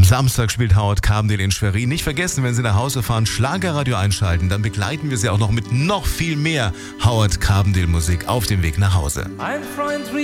Samstag spielt Howard Carpendale in Schwerin. Nicht vergessen, wenn Sie nach Hause fahren, Schlagerradio einschalten. Dann begleiten wir Sie auch noch mit noch viel mehr Howard Carpendale Musik auf dem Weg nach Hause. Ein Freund